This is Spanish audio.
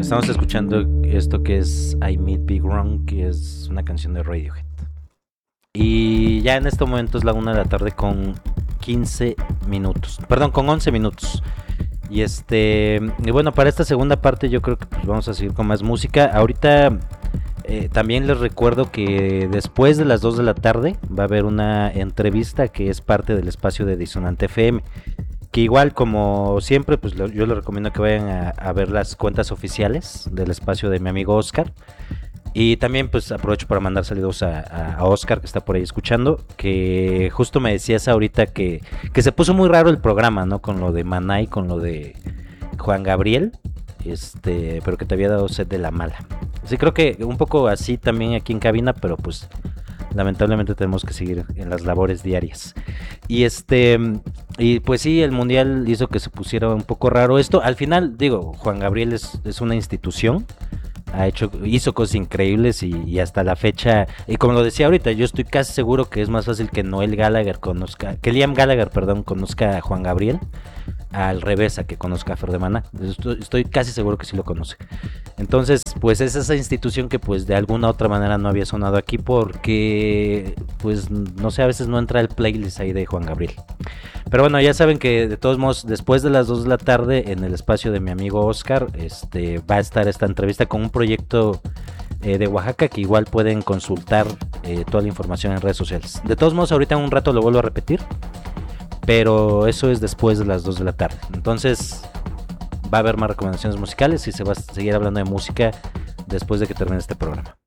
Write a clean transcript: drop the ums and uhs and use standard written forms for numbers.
Estamos escuchando esto que es I Might Be Wrong, que es una canción de Radiohead. Y ya en este momento es la 1 de la tarde con 15 minutos. Perdón, con 11 minutos. Y bueno, para esta segunda parte yo creo que pues vamos a seguir con más música. Ahorita también les recuerdo que después de las 2 de la tarde va a haber una entrevista que es parte del espacio de Disonante FM. Que igual como siempre, pues yo les recomiendo que vayan a ver las cuentas oficiales del espacio de mi amigo Oscar. Y también pues aprovecho para mandar saludos a Oscar, que está por ahí escuchando, que justo me decías ahorita que se puso muy raro el programa, ¿no? Con lo de Maná y con lo de Juan Gabriel, pero que te había dado sed de la mala. Sí, creo que un poco así también aquí en cabina, pero pues lamentablemente tenemos que seguir en las labores diarias. Y pues sí, el mundial hizo que se pusiera un poco raro esto. Al final, digo, Juan Gabriel es una institución, hizo cosas increíbles y hasta la fecha, y como lo decía ahorita, yo estoy casi seguro que es más fácil que Liam Gallagher, perdón, conozca a Juan Gabriel, al revés, a que conozca a Fer de Maná. Estoy casi seguro que sí lo conoce. Entonces, pues es esa institución que pues de alguna u otra manera no había sonado aquí porque, pues no sé, a veces no entra el playlist ahí de Juan Gabriel. Pero bueno, ya saben que de todos modos, después de las 2 de la tarde, en el espacio de mi amigo Oscar, va a estar esta entrevista con un proyecto de Oaxaca que igual pueden consultar toda la información en redes sociales. De todos modos, ahorita en un rato lo vuelvo a repetir, pero eso es después de las 2 de la tarde. Entonces va a haber más recomendaciones musicales y se va a seguir hablando de música después de que termine este programa.